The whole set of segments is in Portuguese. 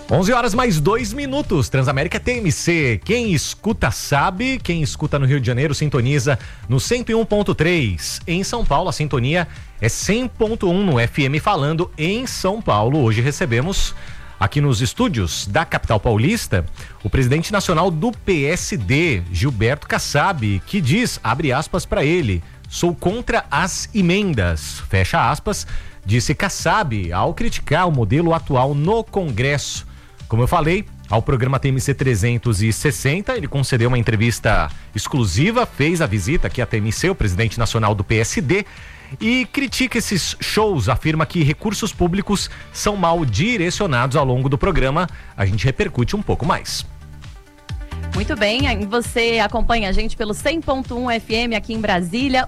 11 horas mais 2 minutos, Transamérica TMC, quem escuta sabe, quem escuta no Rio de Janeiro sintoniza no 101.3, em São Paulo a sintonia é 100.1 no FM falando em São Paulo. Hoje recebemos aqui nos estúdios da capital paulista o presidente nacional do PSD, Gilberto Kassab, que diz, abre aspas para ele, sou contra as emendas, fecha aspas, disse Kassab ao criticar o modelo atual no Congresso. Como eu falei, ao programa TMC 360, ele concedeu uma entrevista exclusiva, fez a visita aqui à TMC, o presidente nacional do PSD, e critica esses shows, afirma que recursos públicos são mal direcionados ao longo do programa. A gente repercute um pouco mais. Muito bem, você acompanha a gente pelo 100.1 FM aqui em Brasília,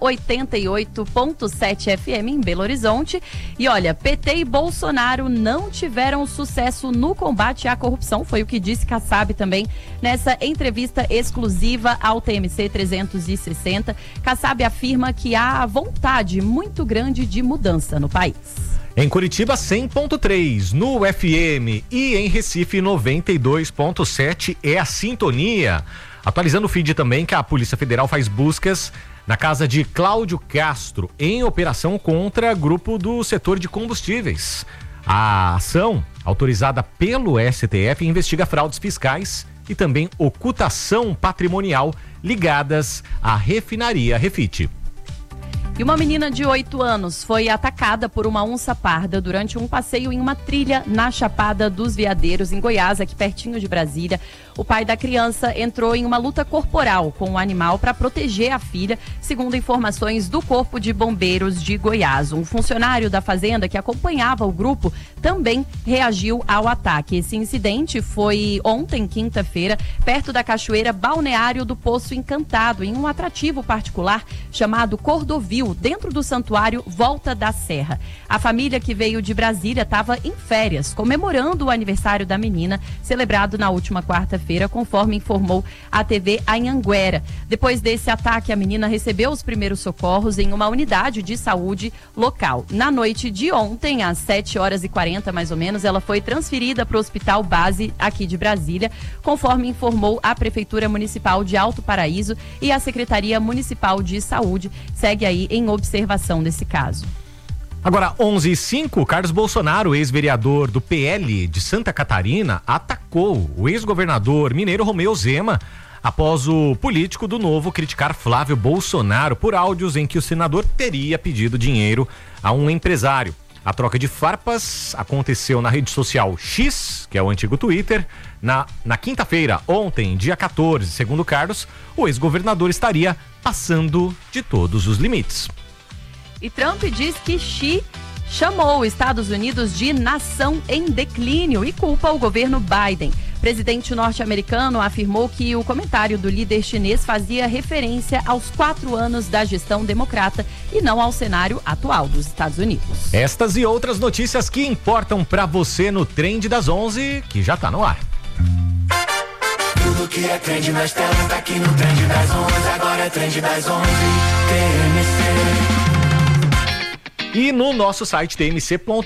88.7 FM em Belo Horizonte. E olha, PT e Bolsonaro não tiveram sucesso no combate à corrupção, foi o que disse Kassab também nessa entrevista exclusiva ao TMC 360. Kassab afirma que há vontade muito grande de mudança no país. Em Curitiba, 100.3, no FM e em Recife, 92.7 é a sintonia. Atualizando o feed também que a Polícia Federal faz buscas na casa de Cláudio Castro em operação contra grupo do setor de combustíveis. A ação, autorizada pelo STF, investiga fraudes fiscais e também ocultação patrimonial ligadas à refinaria Refit. E uma menina de 8 anos foi atacada por uma onça parda durante um passeio em uma trilha na Chapada dos Veadeiros, em Goiás, aqui pertinho de Brasília. O pai da criança entrou em uma luta corporal com o animal para proteger a filha, segundo informações do Corpo de Bombeiros de Goiás. Um funcionário da fazenda que acompanhava o grupo também reagiu ao ataque. Esse incidente foi ontem, quinta-feira, perto da cachoeira Balneário do Poço Encantado, em um atrativo particular chamado Cordovil, dentro do santuário Volta da Serra. A família que veio de Brasília estava em férias, comemorando o aniversário da menina, celebrado na última quarta-feira, conforme informou a TV Anhanguera. Depois desse ataque, a menina recebeu os primeiros socorros em uma unidade de saúde local. Na noite de ontem, às 7h40 mais ou menos, ela foi transferida para o Hospital Base aqui de Brasília, conforme informou a Prefeitura Municipal de Alto Paraíso e a Secretaria Municipal de Saúde. Segue aí em observação desse caso. Agora, 11h05, Carlos Bolsonaro, ex-vereador do PL de Santa Catarina, atacou o ex-governador mineiro Romeu Zema após o político do Novo criticar Flávio Bolsonaro por áudios em que o senador teria pedido dinheiro a um empresário. A troca de farpas aconteceu na rede social X, que é o antigo Twitter, na quinta-feira, ontem, dia 14. Segundo Carlos, o ex-governador estaria passando de todos os limites. E Trump diz que Xi chamou os Estados Unidos de nação em declínio e culpa o governo Biden. O presidente norte-americano afirmou que o comentário do líder chinês fazia referência aos 4 anos da gestão democrata e não ao cenário atual dos Estados Unidos. Estas e outras notícias que importam para você no Trend das 11, que já tá no ar. Tudo que é trend nas telas tá aqui no Trend das 11, agora é Trend das 11, TMC. E no nosso site tmc.com.br,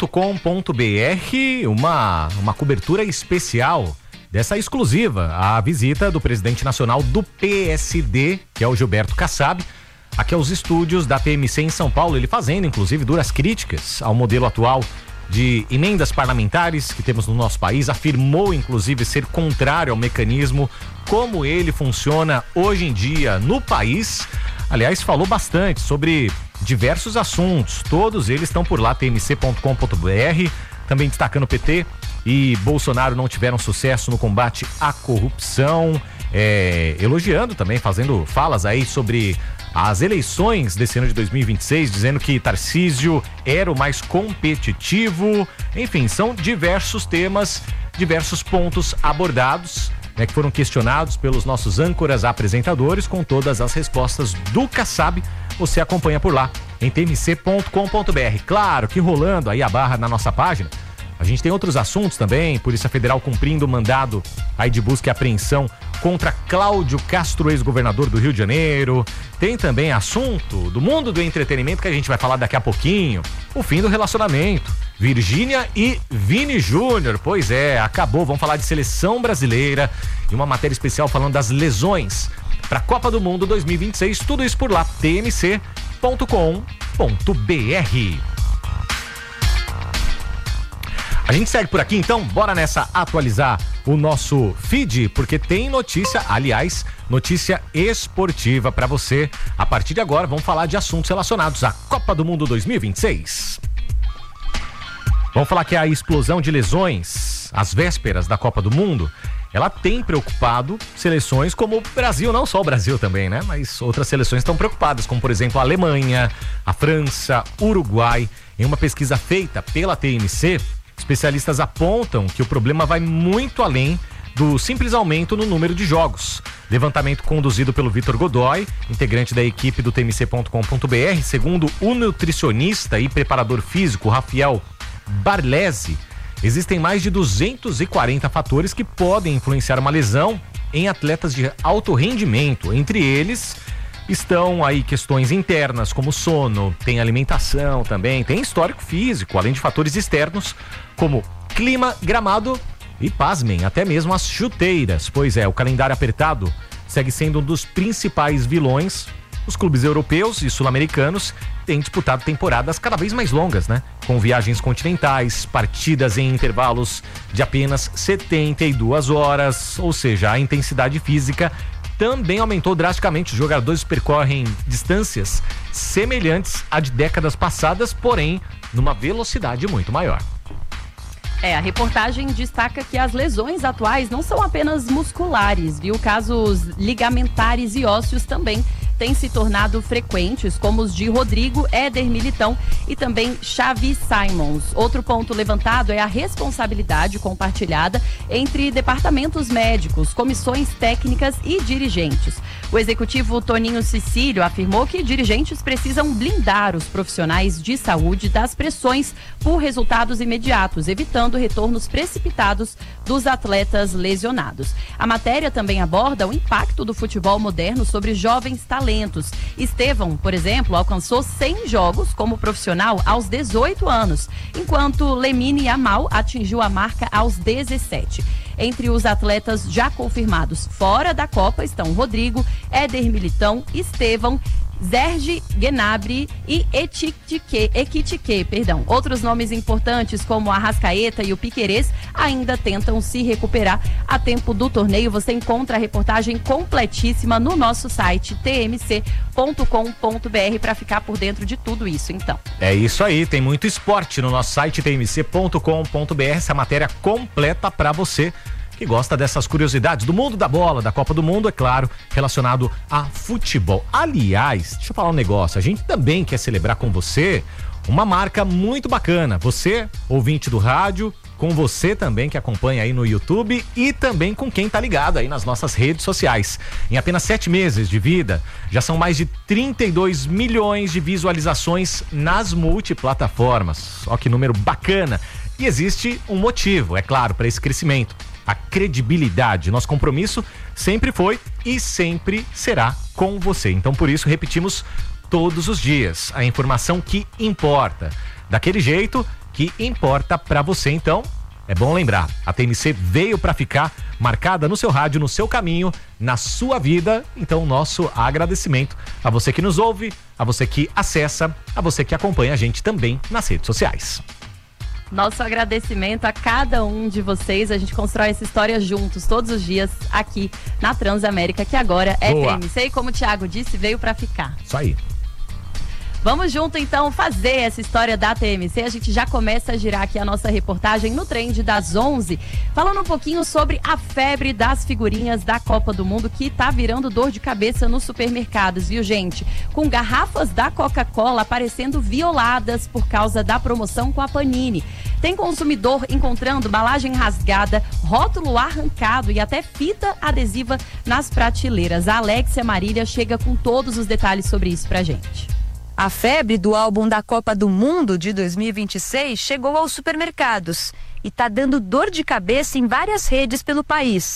uma cobertura especial dessa exclusiva, a visita do presidente nacional do PSD, que é o Gilberto Kassab, aqui aos estúdios da TMC em São Paulo, ele fazendo inclusive duras críticas ao modelo atual de emendas parlamentares que temos no nosso país, afirmou inclusive ser contrário ao mecanismo como ele funciona hoje em dia no país. Aliás, falou bastante sobre diversos assuntos, todos eles estão por lá, tmc.com.br, também destacando PT e Bolsonaro não tiveram sucesso no combate à corrupção, elogiando também, fazendo falas aí sobre as eleições desse ano de 2026, dizendo que Tarcísio era o mais competitivo. Enfim, são diversos temas, diversos pontos abordados, que foram questionados pelos nossos âncoras apresentadores, com todas as respostas do Kassab. Você acompanha por lá em tmc.com.br. Claro que rolando aí a barra na nossa página, a gente tem outros assuntos também, Polícia Federal cumprindo o mandado aí de busca e apreensão contra Cláudio Castro, ex-governador do Rio de Janeiro. Tem também assunto do mundo do entretenimento que a gente vai falar daqui a pouquinho. O fim do relacionamento. Virgínia e Vini Júnior. Pois é, acabou. Vamos falar de seleção brasileira e uma matéria especial falando das lesões para a Copa do Mundo 2026. Tudo isso por lá, tmc.com.br. A gente segue por aqui, então bora nessa atualizar o nosso feed, porque tem notícia, aliás, notícia esportiva para você. A partir de agora, vamos falar de assuntos relacionados à Copa do Mundo 2026. Vamos falar que a explosão de lesões às vésperas da Copa do Mundo, ela tem preocupado seleções como o Brasil, não só o Brasil também, né? Mas outras seleções estão preocupadas, como por exemplo a Alemanha, a França, Uruguai. Em uma pesquisa feita pela TMC, especialistas apontam que o problema vai muito além do simples aumento no número de jogos. Levantamento conduzido pelo Vitor Godoy, integrante da equipe do tmc.com.br, segundo o nutricionista e preparador físico Rafael Barlesi, existem mais de 240 fatores que podem influenciar uma lesão em atletas de alto rendimento. Entre eles estão aí questões internas como sono, tem alimentação também, tem histórico físico, além de fatores externos como clima, gramado e, pasmem, até mesmo as chuteiras. Pois é, o calendário apertado segue sendo um dos principais vilões. Os clubes europeus e sul-americanos têm disputado temporadas cada vez mais longas, né? Com viagens continentais, partidas em intervalos de apenas 72 horas, ou seja, a intensidade física também aumentou drasticamente. Os jogadores percorrem distâncias semelhantes à de décadas passadas, porém numa velocidade muito maior. A reportagem destaca que as lesões atuais não são apenas musculares, viu? Casos ligamentares e ósseos também têm se tornado frequentes, como os de Rodrigo, Éder Militão e também Xavi Simons. Outro ponto levantado é a responsabilidade compartilhada entre departamentos médicos, comissões técnicas e dirigentes. O executivo Toninho Cecílio afirmou que dirigentes precisam blindar os profissionais de saúde das pressões por resultados imediatos, evitando retornos precipitados dos atletas lesionados. A matéria também aborda o impacto do futebol moderno sobre jovens talentos. Estevão, por exemplo, alcançou 100 jogos como profissional aos 18 anos, enquanto Lemine Yamal atingiu a marca aos 17. Entre os atletas já confirmados fora da Copa estão Rodrigo, Éder Militão, Estevão, Serge Gnabry e Ekitike. Outros nomes importantes como Arrascaeta e o Piquerez ainda tentam se recuperar a tempo do torneio. Você encontra a reportagem completíssima no nosso site tmc.com.br para ficar por dentro de tudo isso, então. É isso aí, tem muito esporte no nosso site tmc.com.br, essa matéria completa para você que gosta dessas curiosidades do mundo da bola, da Copa do Mundo, é claro, relacionado a futebol. Aliás, deixa eu falar um negócio, a gente também quer celebrar com você uma marca muito bacana. Você, ouvinte do rádio, com você também que acompanha aí no YouTube e também com quem tá ligado aí nas nossas redes sociais. Em apenas 7 meses de vida, já são mais de 32 milhões de visualizações nas multiplataformas. Ó que número bacana! E existe um motivo, é claro, para esse crescimento. A credibilidade. Nosso compromisso sempre foi e sempre será com você. Então, por isso, repetimos todos os dias a informação que importa. Daquele jeito que importa para você. Então, é bom lembrar, a TMC veio para ficar, marcada no seu rádio, no seu caminho, na sua vida. Então, nosso agradecimento a você que nos ouve, a você que acessa, a você que acompanha a gente também nas redes sociais. Nosso agradecimento a cada um de vocês. A gente constrói essa história juntos, todos os dias, aqui na Transamérica, que agora é TMC. E como o Thiago disse, veio para ficar. Isso aí. Vamos junto, então, fazer essa história da TMC. A gente já começa a girar aqui a nossa reportagem no Trend das 11, falando um pouquinho sobre a febre das figurinhas da Copa do Mundo, que tá virando dor de cabeça nos supermercados, viu, gente? Com garrafas da Coca-Cola aparecendo violadas por causa da promoção com a Panini. Tem consumidor encontrando embalagem rasgada, rótulo arrancado e até fita adesiva nas prateleiras. A Alexia Marília chega com todos os detalhes sobre isso pra gente. A febre do álbum da Copa do Mundo de 2026 chegou aos supermercados e está dando dor de cabeça em várias redes pelo país.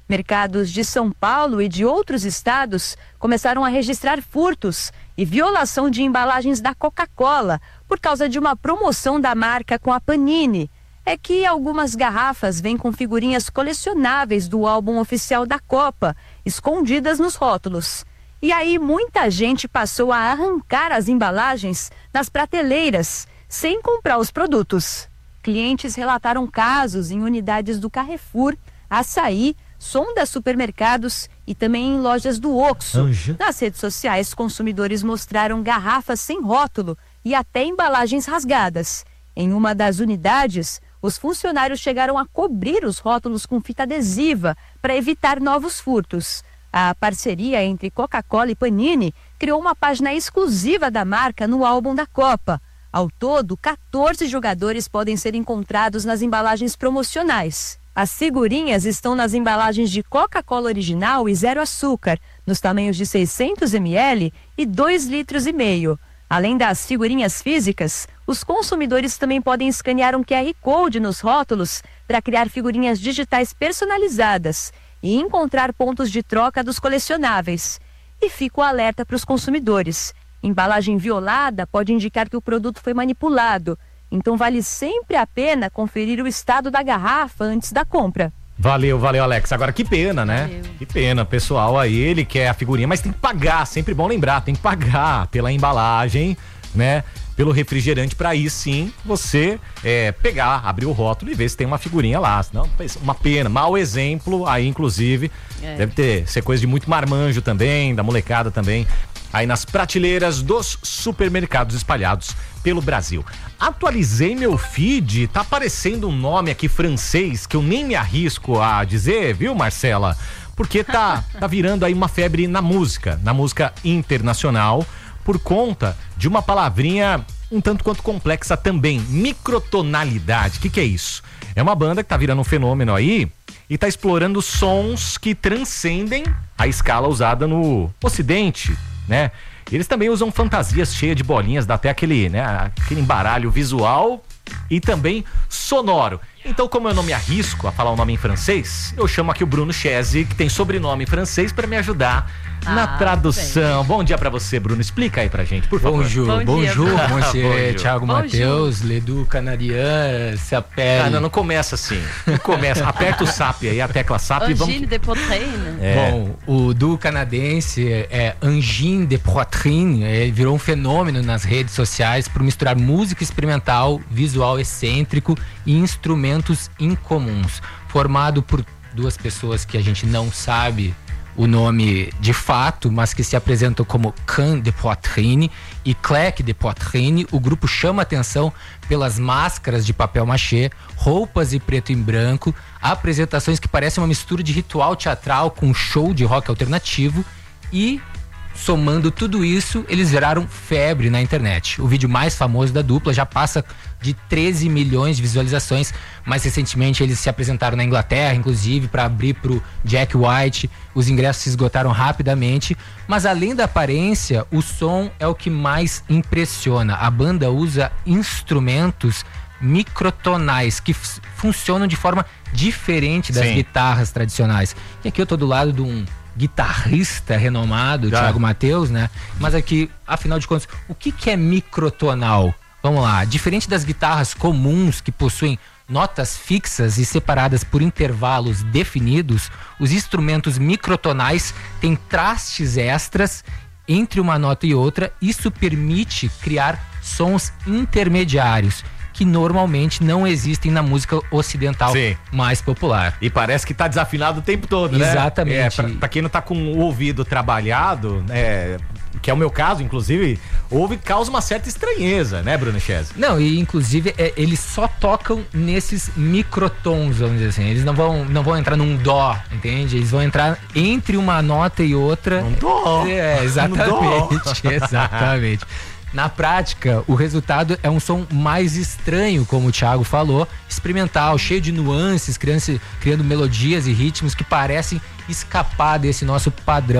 Mercados de São Paulo e de outros estados começaram a registrar furtos e violação de embalagens da Coca-Cola por causa de uma promoção da marca com a Panini. É que algumas garrafas vêm com figurinhas colecionáveis do álbum oficial da Copa, escondidas nos rótulos. E aí muita gente passou a arrancar as embalagens nas prateleiras, sem comprar os produtos. Clientes relataram casos em unidades do Carrefour, Açaí, Sonda Supermercados e também em lojas do Oxxo. Nas redes sociais, consumidores mostraram garrafas sem rótulo e até embalagens rasgadas. Em uma das unidades, os funcionários chegaram a cobrir os rótulos com fita adesiva para evitar novos furtos. A parceria entre Coca-Cola e Panini criou uma página exclusiva da marca no álbum da Copa. Ao todo, 14 jogadores podem ser encontrados nas embalagens promocionais. As figurinhas estão nas embalagens de Coca-Cola original e zero açúcar, nos tamanhos de 600 ml e 2,5 litros. Além das figurinhas físicas, os consumidores também podem escanear um QR Code nos rótulos para criar figurinhas digitais personalizadas e encontrar pontos de troca dos colecionáveis. E fica o alerta para os consumidores. Embalagem violada pode indicar que o produto foi manipulado, então vale sempre a pena conferir o estado da garrafa antes da compra. Valeu, Alex. Agora, que pena, né? Valeu. Que pena, pessoal aí, ele quer a figurinha, mas tem que pagar, sempre bom lembrar, tem que pagar pela embalagem, né? Pelo refrigerante, para aí sim você pegar, abrir o rótulo e ver se tem uma figurinha lá. Senão, uma pena, mau exemplo aí, inclusive. Deve ser coisa de muito marmanjo também, da molecada também, aí nas prateleiras dos supermercados espalhados pelo Brasil. Atualizei meu feed, tá aparecendo um nome aqui francês que eu nem me arrisco a dizer, viu, Marcela? Porque tá virando aí uma febre na música internacional, por conta de uma palavrinha um tanto quanto complexa também, microtonalidade. O que é isso? É uma banda que tá virando um fenômeno aí e tá explorando sons que transcendem a escala usada no Ocidente, né? Eles também usam fantasias cheias de bolinhas, dá até aquele embaralho visual e também sonoro. Então, como eu não me arrisco a falar o nome em francês, eu chamo aqui o Bruno Chese, que tem sobrenome em francês, para me ajudar na tradução. Bom dia pra você, Bruno. Explica aí pra gente, por favor. Bonjour, monsieur Thiago Matheus, Ledu Canadien, s'appelle... Não começa assim. Não começa. Aperta o SAP aí, a tecla SAP. Angine de poitrine. Bom, o duo canadense é Angine de poitrine, virou um fenômeno nas redes sociais por misturar música experimental, visual excêntrico e instrumentos incomuns. Formado por duas pessoas que a gente não sabe o nome de fato, mas que se apresentam como Can de Poitrine e Clec de Poitrine, o grupo chama atenção pelas máscaras de papel machê, roupas de preto e branco, apresentações que parecem uma mistura de ritual teatral com show de rock alternativo e, somando tudo isso, eles viraram febre na internet. O vídeo mais famoso da dupla já passa de 13 milhões de visualizações. Mais recentemente eles se apresentaram na Inglaterra, inclusive, para abrir pro Jack White. Os ingressos se esgotaram rapidamente, mas além da aparência, o som é o que mais impressiona. A banda usa instrumentos microtonais que funcionam de forma diferente das guitarras tradicionais. E aqui eu tô do lado de um guitarrista renomado, Thiago Matheus, né? Mas aqui, afinal de contas, o que é microtonal? Vamos lá, diferente das guitarras comuns que possuem notas fixas e separadas por intervalos definidos, os instrumentos microtonais têm trastes extras entre uma nota e outra. Isso permite criar sons intermediários que normalmente não existem na música ocidental mais popular. E parece que tá desafinado o tempo todo, né? Exatamente. Pra quem não tá com o ouvido trabalhado, que é o meu caso, inclusive, causa uma certa estranheza, né, Bruno Chese? Não, e inclusive eles só tocam nesses microtons, vamos dizer assim. Eles não vão entrar num dó, entende? Eles vão entrar entre uma nota e outra. Um dó. Exatamente. Exatamente. Na prática, o resultado é um som mais estranho, como o Thiago falou, experimental, cheio de nuances, criando melodias e ritmos que parecem escapar desse nosso padrão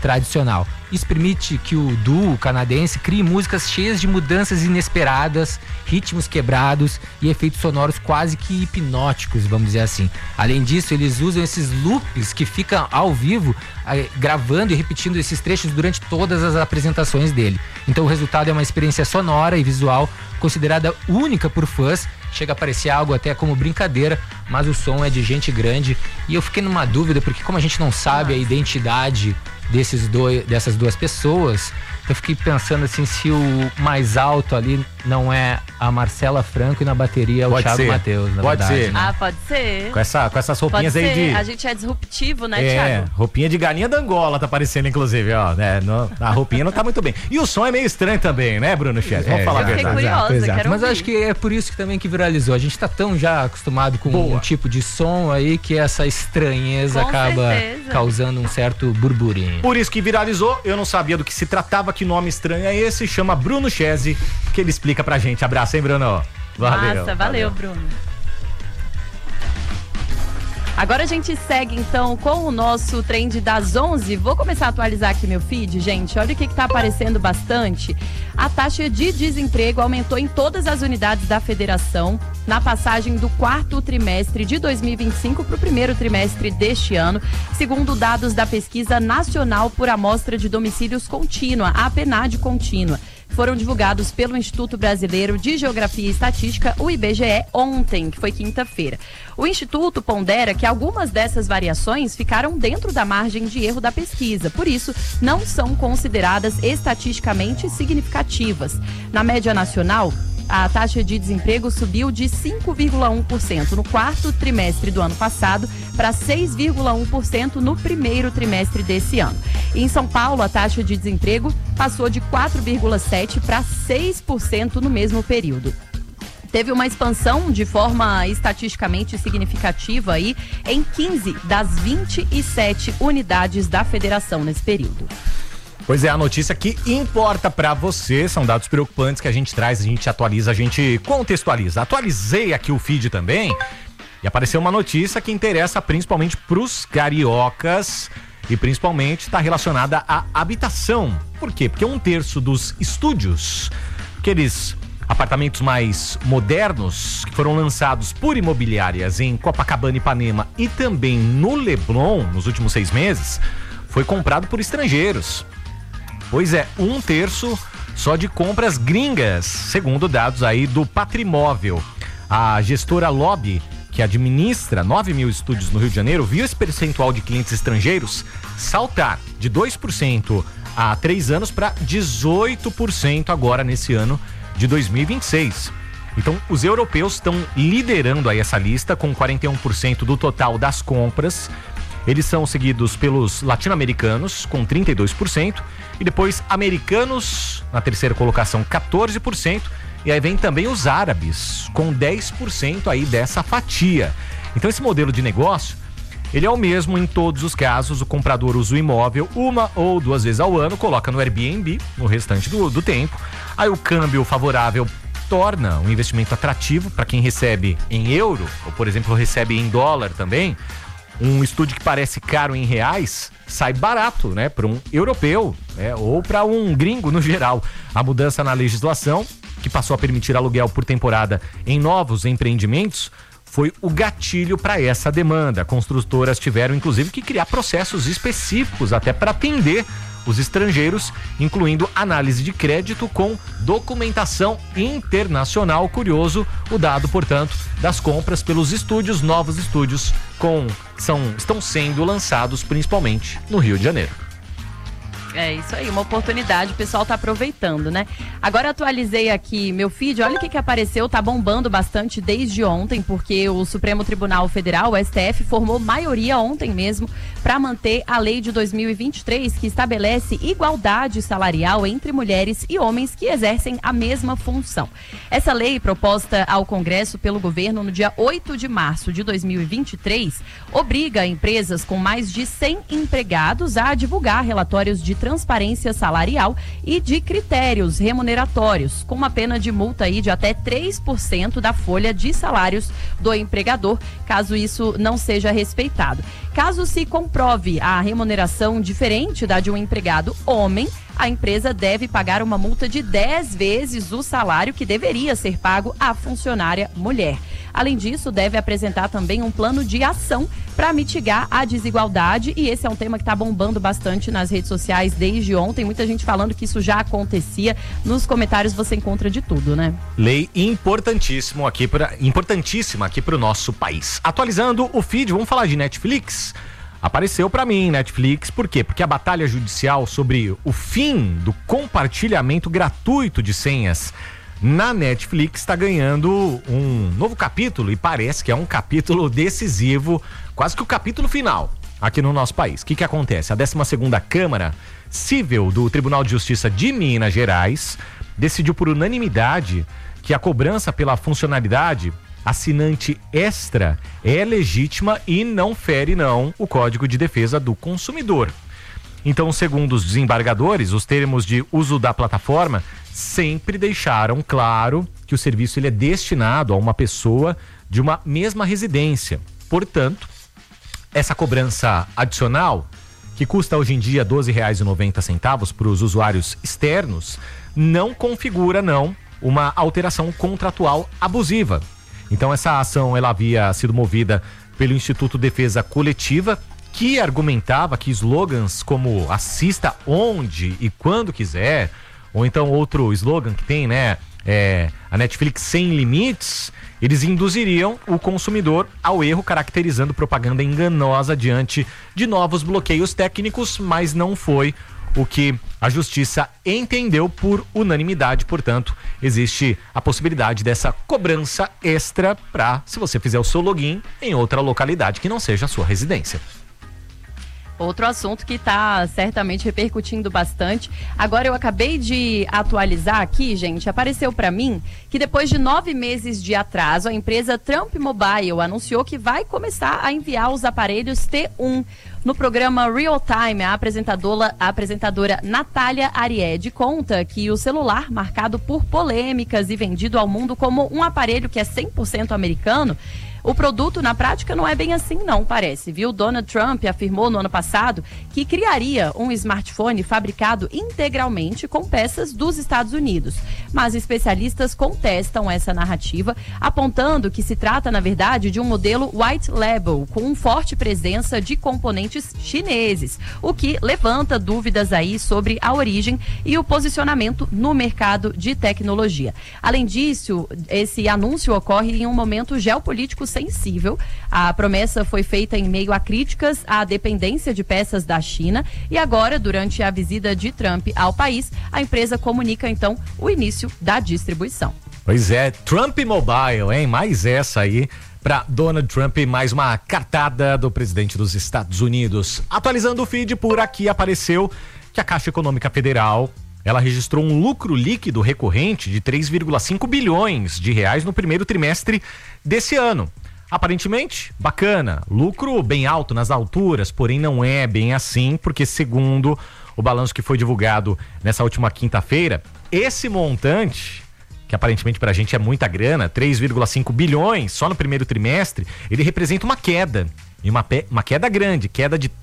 tradicional. Isso permite que o duo canadense crie músicas cheias de mudanças inesperadas, ritmos quebrados e efeitos sonoros quase que hipnóticos, vamos dizer assim. Além disso, eles usam esses loops que ficam ao vivo, gravando e repetindo esses trechos durante todas as apresentações dele. Então o resultado é uma experiência sonora e visual considerada única por fãs. Chega a parecer algo até como brincadeira, mas o som é de gente grande. E eu fiquei numa dúvida, porque como a gente não sabe a identidade dessas duas pessoas, eu fiquei pensando assim, se o mais alto ali não é a Marcela Franco e na bateria o Thiago Matheus, na pode verdade. ser. Né? Pode ser. Com essas roupinhas Pode aí ser. de... A gente é disruptivo, né, Thiago? roupinha de galinha da Angola tá parecendo, inclusive, ó, né? A roupinha não tá muito bem. E o som é meio estranho também, né, Bruno Chess? Vamos falar a Fiquei verdade. curiosa, quero Mas eu ouvir. acho que é por isso que também que viralizou. A gente tá tão já acostumado com um tipo de som aí que essa estranheza Com acaba certeza. causando um certo burburinho. Por isso que viralizou, eu não sabia do que se tratava, que nome estranho é esse, chama Bruno Chess, que ele explica pra gente. Abraço, hein, Bruno? Massa, valeu, Bruno. Agora a gente segue então com o nosso trend das 11. Vou começar a atualizar aqui meu feed, gente. Olha o que tá aparecendo bastante. A taxa de desemprego aumentou em todas as unidades da federação na passagem do quarto trimestre de 2025 para o primeiro trimestre deste ano, segundo dados da Pesquisa Nacional por Amostra de Domicílios Contínua, a PNAD Contínua. Foram divulgados pelo Instituto Brasileiro de Geografia e Estatística, o IBGE, ontem, que foi quinta-feira. O Instituto pondera que algumas dessas variações ficaram dentro da margem de erro da pesquisa, por isso não são consideradas estatisticamente significativas. Na média nacional, a taxa de desemprego subiu de 5,1% no quarto trimestre do ano passado para 6,1% no primeiro trimestre desse ano. E em São Paulo, a taxa de desemprego passou de 4,7% para 6% no mesmo período. Teve uma expansão de forma estatisticamente significativa aí em 15 das 27 unidades da federação nesse período. Pois é, a notícia que importa pra você, são dados preocupantes que a gente traz, a gente atualiza, a gente contextualiza. Atualizei aqui o feed também e apareceu uma notícia que interessa principalmente pros cariocas e principalmente está relacionada à habitação. Por quê? Porque 1/3 dos estúdios, aqueles apartamentos mais modernos que foram lançados por imobiliárias em Copacabana, Ipanema e também no Leblon nos últimos 6 meses, foi comprado por estrangeiros. Pois é, 1/3 só de compras gringas, segundo dados aí do Patrimóvel. A gestora Lobby, que administra 9.000 estúdios no Rio de Janeiro, viu esse percentual de clientes estrangeiros saltar de 2% há 3 anos para 18% agora nesse ano de 2026. Então, os europeus estão liderando aí essa lista com 41% do total das compras. Eles são seguidos pelos latino-americanos, com 32%, e depois americanos, na terceira colocação, 14%, e aí vem também os árabes, com 10% aí dessa fatia. Então esse modelo de negócio, ele é o mesmo em todos os casos. O comprador usa o imóvel 1 ou 2 vezes ao ano, coloca no Airbnb no restante do tempo. Aí o câmbio favorável torna um investimento atrativo para quem recebe em euro, ou por exemplo recebe em dólar também. Um estúdio que parece caro em reais sai barato, né, para um europeu, né, ou para um gringo no geral. A mudança na legislação, que passou a permitir aluguel por temporada em novos empreendimentos, foi o gatilho para essa demanda. Construtoras tiveram inclusive que criar processos específicos até para atender os estrangeiros, incluindo análise de crédito com documentação internacional. Curioso o dado, portanto, das compras pelos estúdios. Novos estúdios estão sendo lançados principalmente no Rio de Janeiro. É isso aí, uma oportunidade, o pessoal tá aproveitando, né? Agora atualizei aqui meu feed, olha o que apareceu, tá bombando bastante desde ontem, porque o Supremo Tribunal Federal, o STF, formou maioria ontem mesmo para manter a lei de 2023, que estabelece igualdade salarial entre mulheres e homens que exercem a mesma função. Essa lei, proposta ao Congresso pelo governo no dia 8 de março de 2023, obriga empresas com mais de 100 empregados a divulgar relatórios de transparência salarial e de critérios remuneratórios, com uma pena de multa aí de até 3% da folha de salários do empregador, caso isso não seja respeitado. Caso se comprove a remuneração diferente da de um empregado homem, a empresa deve pagar uma multa de 10 vezes o salário que deveria ser pago à funcionária mulher. Além disso, deve apresentar também um plano de ação para mitigar a desigualdade, e esse é um tema que está bombando bastante nas redes sociais desde ontem. Muita gente falando que isso já acontecia. Nos comentários você encontra de tudo, né? Lei importantíssima aqui para o nosso país. Atualizando o feed, vamos falar de Netflix. Apareceu para mim, Netflix, por quê? Porque a batalha judicial sobre o fim do compartilhamento gratuito de senhas na Netflix está ganhando um novo capítulo, e parece que é um capítulo decisivo, quase que o capítulo final aqui no nosso país. O que acontece? A 12ª Câmara Civil do Tribunal de Justiça de Minas Gerais decidiu por unanimidade que a cobrança pela funcionalidade assinante extra é legítima e não fere o Código de Defesa do Consumidor. Então, segundo os desembargadores, os termos de uso da plataforma sempre deixaram claro que o serviço ele é destinado a uma pessoa de uma mesma residência. Portanto, essa cobrança adicional, que custa hoje em dia R$ 12,90 para os usuários externos, não configura uma alteração contratual abusiva. Então, essa ação ela havia sido movida pelo Instituto Defesa Coletiva, que argumentava que slogans como assista onde e quando quiser, ou então outro slogan que tem, a Netflix sem limites, eles induziriam o consumidor ao erro, caracterizando propaganda enganosa diante de novos bloqueios técnicos, mas não foi o que a justiça entendeu por unanimidade. Portanto, existe a possibilidade dessa cobrança extra para, se você fizer o seu login em outra localidade que não seja a sua residência. Outro assunto que está certamente repercutindo bastante. Agora eu acabei de atualizar aqui, gente, apareceu para mim que depois de 9 meses de atraso, a empresa Trump Mobile anunciou que vai começar a enviar os aparelhos T1. No programa Real Time, a apresentadora Natália Ariede conta que o celular, marcado por polêmicas e vendido ao mundo como um aparelho que é 100% americano, o produto, na prática, não é bem assim, não, parece, viu? Donald Trump afirmou no ano passado que criaria um smartphone fabricado integralmente com peças dos Estados Unidos. Mas especialistas contestam essa narrativa, apontando que se trata, na verdade, de um modelo white label, com forte presença de componentes chineses, o que levanta dúvidas aí sobre a origem e o posicionamento no mercado de tecnologia. Além disso, esse anúncio ocorre em um momento geopolítico sensível. A promessa foi feita em meio a críticas à dependência de peças da China, e agora, durante a visita de Trump ao país, a empresa comunica então o início da distribuição. Pois é, Trump Mobile, hein? Mais essa aí para Donald Trump, mais uma cartada do presidente dos Estados Unidos. Atualizando o feed, por aqui apareceu que a Caixa Econômica Federal ela registrou um lucro líquido recorrente de 3,5 bilhões de reais no primeiro trimestre desse ano. Aparentemente, bacana, lucro bem alto nas alturas, porém não é bem assim, porque segundo o balanço que foi divulgado nessa última quinta-feira, esse montante, que aparentemente pra gente é muita grana, 3,5 bilhões só no primeiro trimestre, ele representa uma queda, e uma queda grande, queda de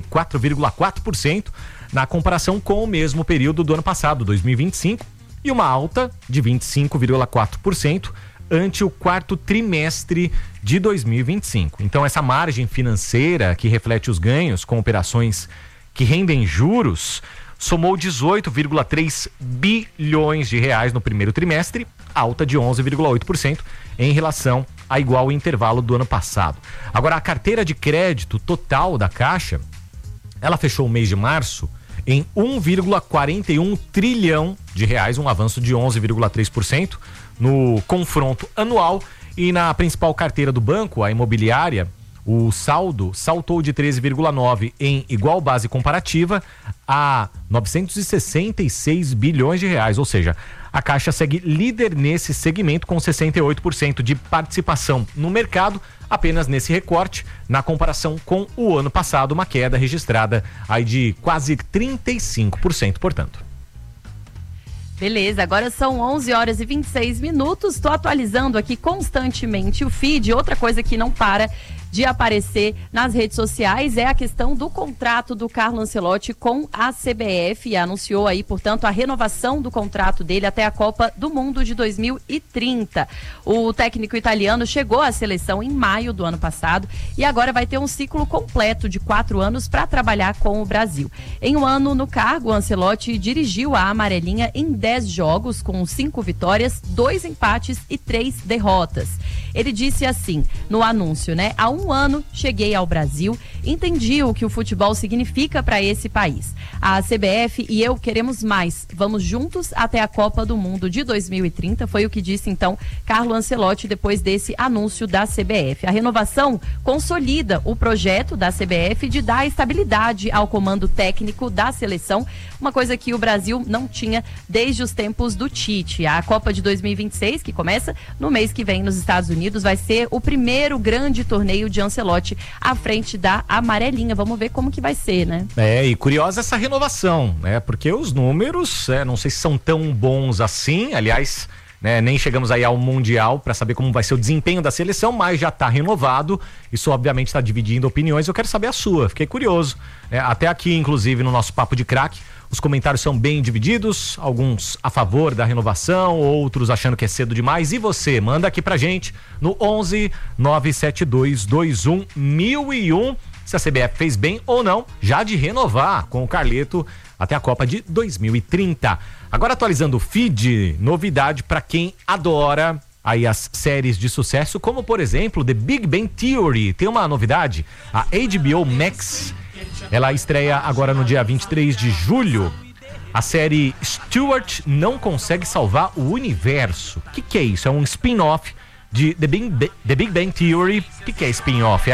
34,4% na comparação com o mesmo período do ano passado, 2025, e uma alta de 25,4% ante o quarto trimestre de 2025. Então, essa margem financeira que reflete os ganhos com operações que rendem juros somou 18,3 bilhões de reais no primeiro trimestre, alta de 11,8% em relação a igual intervalo do ano passado. Agora, a carteira de crédito total da Caixa, ela fechou o mês de março em 1,41 trilhão de reais, um avanço de 11,3% no confronto anual, e na principal carteira do banco, a imobiliária, o saldo saltou de 13,9 em igual base comparativa a 966 bilhões de reais, ou seja, a Caixa segue líder nesse segmento com 68% de participação no mercado, apenas nesse recorte, na comparação com o ano passado, uma queda registrada aí de quase 35%, portanto. Beleza, agora são 11h26. Estou atualizando aqui constantemente o feed. Outra coisa que não para de aparecer nas redes sociais é a questão do contrato do Carlo Ancelotti com a CBF, e anunciou aí, portanto, a renovação do contrato dele até a Copa do Mundo de 2030. O técnico italiano chegou à seleção em maio do ano passado e agora vai ter um ciclo completo de 4 anos para trabalhar com o Brasil. Em um ano no cargo, o Ancelotti dirigiu a amarelinha em 10 jogos, com 5 vitórias, 2 empates e 3 derrotas. Ele disse assim, no anúncio, né? Há um ano cheguei ao Brasil, entendi o que o futebol significa para esse país. A CBF e eu queremos mais. Vamos juntos até a Copa do Mundo de 2030, foi o que disse então Carlo Ancelotti depois desse anúncio da CBF. A renovação consolida o projeto da CBF de dar estabilidade ao comando técnico da seleção, uma coisa que o Brasil não tinha desde os tempos do Tite. A Copa de 2026, que começa no mês que vem nos Estados Unidos, vai ser o primeiro grande torneio de Ancelotti à frente da amarelinha. Vamos ver como que vai ser, né? E curiosa essa renovação, né? Porque os números, não sei se são tão bons assim, aliás, né, nem chegamos aí ao Mundial para saber como vai ser o desempenho da seleção, mas já está renovado. Isso obviamente está dividindo opiniões. Eu quero saber a sua, fiquei curioso. Até aqui, inclusive, no nosso Papo de Craque, os comentários são bem divididos, alguns a favor da renovação, outros achando que é cedo demais. E você, manda aqui pra gente no 11 972 21 1001 se a CBF fez bem ou não, já de renovar com o Carleto até a Copa de 2030. Agora, atualizando o feed, novidade para quem adora aí as séries de sucesso, como por exemplo The Big Bang Theory. Tem uma novidade, a HBO Max, ela estreia agora no dia 23 de julho. A série Stuart Não Consegue Salvar o Universo. O que é isso? É um spin-off de The Big Bang Theory. O que é spin-off?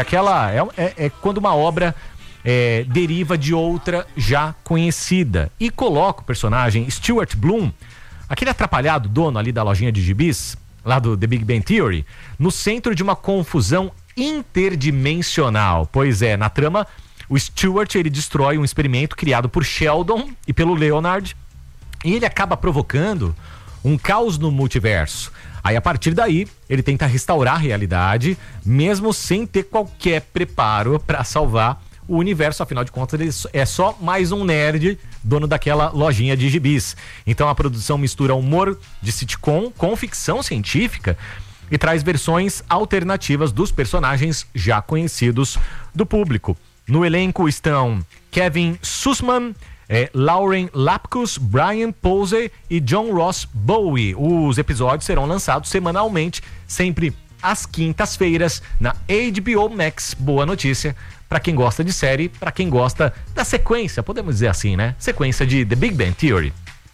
É quando uma obra deriva de outra já conhecida e coloca o personagem Stuart Bloom, aquele atrapalhado dono ali da lojinha de gibis, lá do The Big Bang Theory, no centro de uma confusão interdimensional. Pois é, na trama, o Stuart, ele destrói um experimento criado por Sheldon e pelo Leonard, e ele acaba provocando um caos no multiverso. Aí, a partir daí, ele tenta restaurar a realidade, mesmo sem ter qualquer preparo para salvar o universo. Afinal de contas, ele é só mais um nerd, dono daquela lojinha de gibis. Então, a produção mistura humor de sitcom com ficção científica e traz versões alternativas dos personagens já conhecidos do público. No elenco estão Kevin Sussman, Lauren Lapkus, Brian Posey e John Ross Bowie. Os episódios serão lançados semanalmente, sempre às quintas-feiras, na HBO Max. Boa notícia para quem gosta de série, para quem gosta da sequência, podemos dizer assim, né? Sequência de The Big Bang Theory.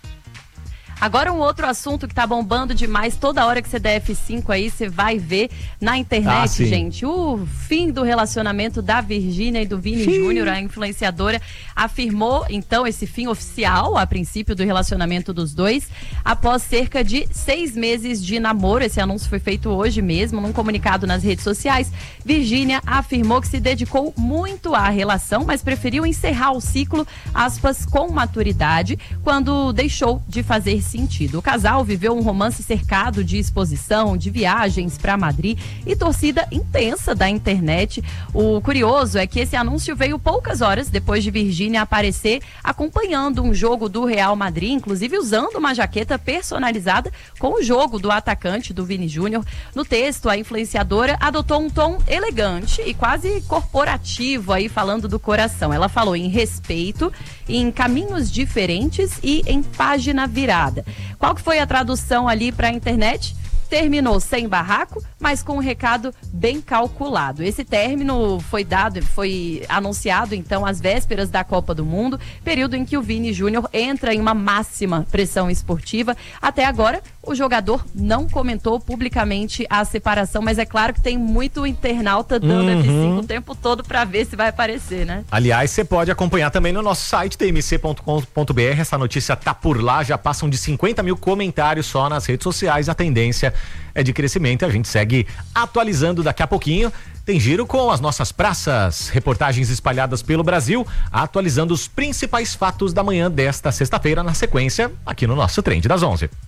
Agora um outro assunto que tá bombando demais, toda hora que você der F5 aí, você vai ver na internet, gente. O fim do relacionamento da Virgínia e do Vini Júnior, a influenciadora, afirmou, então, esse fim oficial, a princípio, do relacionamento dos dois, após cerca de 6 meses de namoro. Esse anúncio foi feito hoje mesmo, num comunicado nas redes sociais. Virgínia afirmou que se dedicou muito à relação, mas preferiu encerrar o ciclo, aspas, com maturidade, quando deixou de fazer sentido. O casal viveu um romance cercado de exposição, de viagens para Madrid e torcida intensa da internet. O curioso é que esse anúncio veio poucas horas depois de Virgínia aparecer acompanhando um jogo do Real Madrid, inclusive usando uma jaqueta personalizada com o jogo do atacante do Vini Júnior. No texto, a influenciadora adotou um tom elegante e quase corporativo aí, falando do coração. Ela falou em respeito, em caminhos diferentes e em página virada. Qual que foi a tradução ali para a internet? Terminou sem barraco, mas com um recado bem calculado. Esse término foi anunciado, então, às vésperas da Copa do Mundo, período em que o Vini Júnior entra em uma máxima pressão esportiva. Até agora, o jogador não comentou publicamente a separação, mas é claro que tem muito internauta dando F5 o tempo todo para ver se vai aparecer, né? Aliás, você pode acompanhar também no nosso site, tmc.com.br. Essa notícia tá por lá, já passam de 50 mil comentários só nas redes sociais. A tendência é de crescimento e a gente segue atualizando daqui a pouquinho. Tem giro com as nossas praças, reportagens espalhadas pelo Brasil, atualizando os principais fatos da manhã desta sexta-feira na sequência aqui no nosso Trend das 11.